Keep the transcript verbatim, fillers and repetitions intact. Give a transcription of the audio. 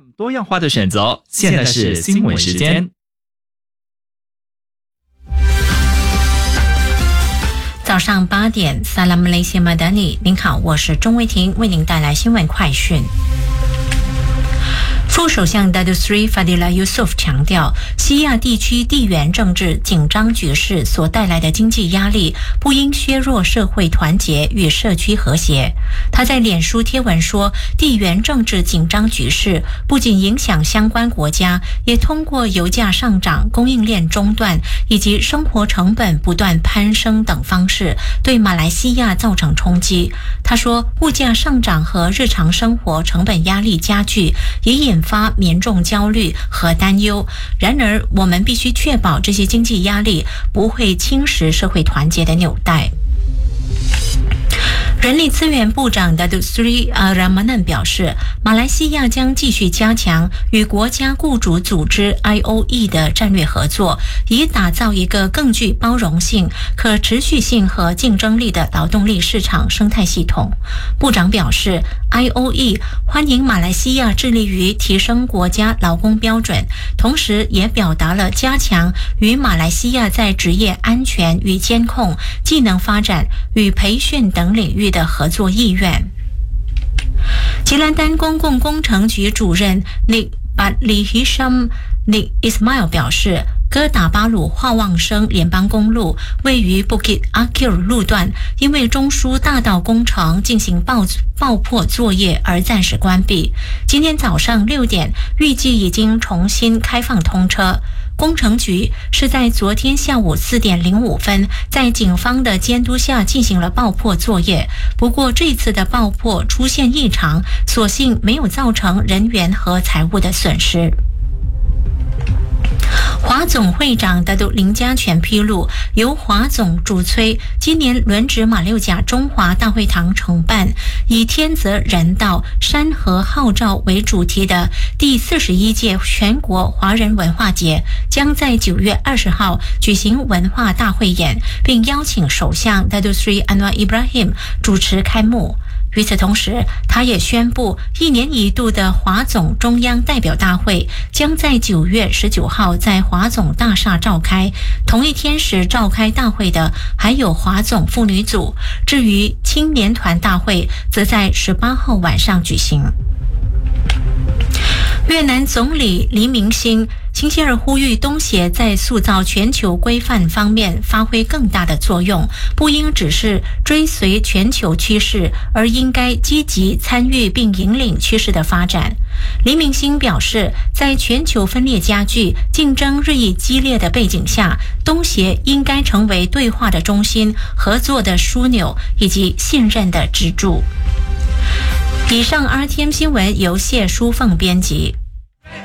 多样化的选择，现在是新闻时间。 早上八点 Salam Malaysia Madani， 您好，我是钟卫婷，为您带来新闻快讯。副首相 Datuk Seri Fadillah Yusof 强调，西亚地区地缘政治紧张局势所带来的经济压力不应削弱社会团结与社区和谐。他在脸书贴文说，地缘政治紧张局势不仅影响相关国家，也通过油价上涨、供应链中断以及生活成本不断攀升等方式对马来西亚造成冲击。他说，物价上涨和日常生活成本压力加剧，也引发民众焦虑和担忧。然而，我们必须确保这些经济压力不会侵蚀社会团结的纽带。人力资源部长 Datuk Seri Ramanan 表示，马来西亚将继续加强与国家雇主组织 I O E 的战略合作，以打造一个更具包容性、可持续性和竞争力的劳动力市场生态系统。部长表示， I O E 欢迎马来西亚致力于提升国家劳工标准，同时也表达了加强与马来西亚在职业安全与监控、技能发展与培训等领域的合作意愿。吉兰丹公共工程局主任 Nik Badli Hisham Nik Ismail 表示，哥打巴鲁化旺生联邦公路位于 Bukit Akil 路段因为中枢大道工程进行爆爆破作业而暂时关闭。今天早上六点预计已经重新开放通车。工程局是在昨天下午四点零五分在警方的监督下进行了爆破作业，不过这次的爆破出现异常，所幸没有造成人员和财物的损失。华总会长达杜林家全披露，由华总主催，今年轮值马六甲中华大会堂承办，以天泽人道、山河号召为主题的第四十一届全国华人文化节，将在九月二十号举行文化大汇演，并邀请首相达杜Sri Anwar Ibrahim 主持开幕。与此同时，他也宣布，一年一度的华总中央代表大会将在九月十九号在华总大厦召开。同一天时召开大会的还有华总妇女组，至于青年团大会则在十八号晚上举行。越南总理黎明星星期二呼吁东协在塑造全球规范方面发挥更大的作用，不应只是追随全球趋势，而应该积极参与并引领趋势的发展。黎明星表示，在全球分裂加剧、竞争日益激烈的背景下，东协应该成为对话的中心、合作的枢纽以及信任的支柱。以上 R T M 新闻由谢淑凤编辑。